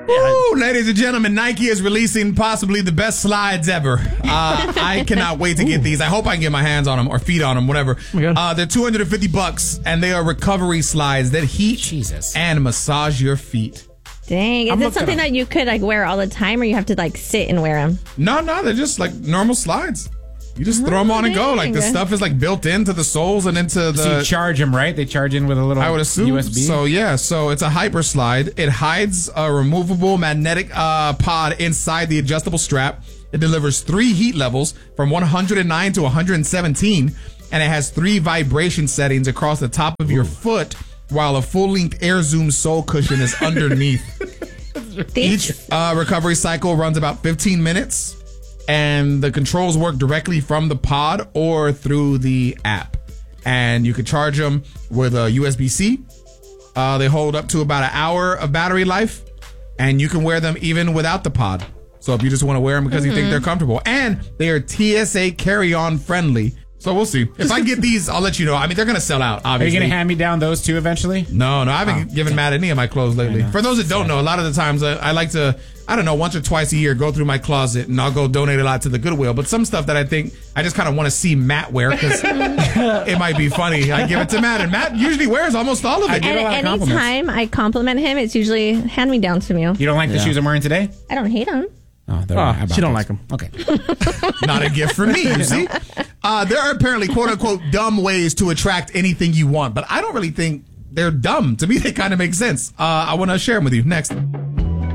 Woo, ladies and gentlemen, Nike is releasing possibly the best slides ever. I cannot wait to get these. I hope I can get my hands on them or feet on them, whatever. They're $250, and they are recovery slides that heat and massage your feet. Dang, is it something that you could like wear all the time, or you have to like sit and wear them? No, they're just like normal slides. You just throw them on and go. Like the stuff is like built into the soles and into the. So you charge them, right? They charge in with a little. I would assume USB. So it's a hyper slide. It hides a removable magnetic pod inside the adjustable strap. It delivers 3 heat levels from 109 to 117, and it has 3 vibration settings across the top of your foot, while a full-length Air Zoom sole cushion is underneath. Each recovery cycle runs about 15 minutes. And the controls work directly from the pod or through the app. And you can charge them with a USB-C. They hold up to about an hour of battery life. And you can wear them even without the pod. So if you just want to wear them because you think they're comfortable. And they are TSA carry-on friendly. So we'll see. If I get these, I'll let you know. I mean, they're going to sell out, obviously. Are you going to hand me down those two eventually? No, I haven't given Matt any of my clothes lately. For those that don't know, a lot of the times I like to, I don't know, once or twice a year, go through my closet and I'll go donate a lot to the Goodwill. But some stuff that I think I just kind of want to see Matt wear because it might be funny. I give it to Matt, and Matt usually wears almost all of it. And anytime I compliment him, it's usually hand-me-downs from you. You don't like the shoes I'm wearing today? I don't hate them. Oh, she don't like them. Okay. Not a gift for me, you see. There are apparently quote-unquote dumb ways to attract anything you want, but I don't really think they're dumb. To me, they kind of make sense. I want to share them with you next.